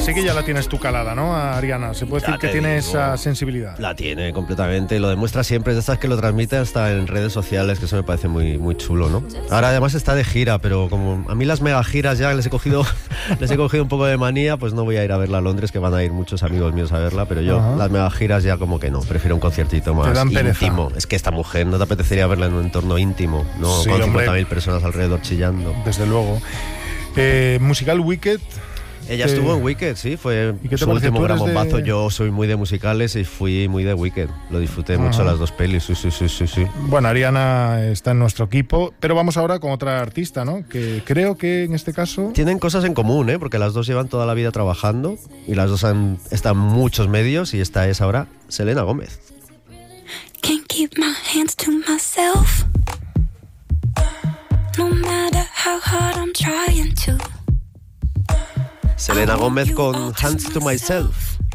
Así que ya la tienes tú calada, ¿no, Ariana? Se puede decir que tiene esa sensibilidad. La tiene completamente, lo demuestra siempre, es de estas que lo transmite hasta en redes sociales, que eso me parece muy, muy chulo, ¿no? Ahora además está de gira, pero como a mí las mega giras ya les he cogido un poco de manía, pues no voy a ir a verla a Londres, que van a ir muchos amigos míos a verla, pero yo las mega giras ya como que no, prefiero un conciertito más íntimo. Es que esta mujer no te apetecería verla en un entorno íntimo, ¿no? Sí, con 50.000 personas alrededor chillando. Desde luego. Musical Wicked. Ella estuvo en Wicked, sí, fue su último gran bombazo. Yo soy muy de musicales y fui muy de Wicked. Lo disfruté mucho las dos pelis, sí. Bueno, Ariana está en nuestro equipo, pero vamos ahora con otra artista, ¿no? Que creo que en este caso... Tienen cosas en común, ¿eh? Porque las dos llevan toda la vida trabajando y las dos están en muchos medios y esta es ahora Selena Gómez. Can't keep my hands to myself. No matter how hard I'm trying to. Selena Gómez con Hands to Myself.